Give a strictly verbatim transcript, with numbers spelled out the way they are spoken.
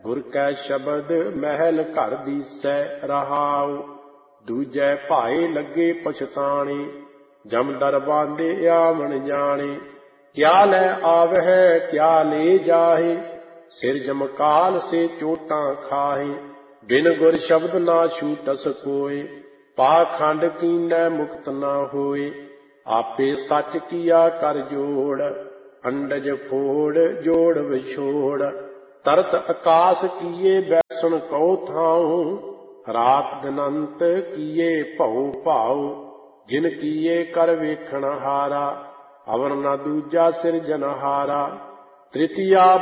ਗੁਰ ਕੈ ਸ਼ਬਦ ਮਹਿਲ ਘਰ ਦੀਸੈ ਰਹਾਉ। ਦੂਜੈ ਭਾਏ ਲੱਗੇ ਪਛਤਾਣੇ, ਜਮ ਦਰਬਾਂਦੇ ਆਵਣ ਜਾਣੇ। ਕਿਆ ਲੈ ਆਵਹਿ ਕਿਆ ਲੈ ਜਾਹੇ, ਸਿਰਜਮ ਕਾਲ ਸੇ ਚੋਟਾਂ ਖਾਹੇ। ਬਿਨ ਗੁਰ ਸ਼ਬਦ ਨਾ ਛੂਟਸ ਕੋਇ, ਪਾਖੰਡ ਕੀਨੈ ਮੁਕਤ ਨਾ ਹੋਏ। ਆਪੇ ਸੱਚ ਕੀਆ ਕਰ ਜੋੜ, ਅੰਡਜ ਫੋੜ ਜੋੜ ਵਿਛੋੜ। ਤਰਤ ਆਕਾਸ ਕੀਏ ਬੈਸਣ ਕਉ ਥਾਉ, ਰਾਤ ਦਿਨੰਤ ਕੀਏ ਭਉ ਭਾਉ। ਜਿਨ ਕੀਏ ਕਰ ਵੇਖਣ ਹਾਰਾ, ਅਵਰ ਨਾ ਦੂਜਾ ਸਿਰਜਨਹਾਰਾ। ਤ੍ਰਿਤੀਆ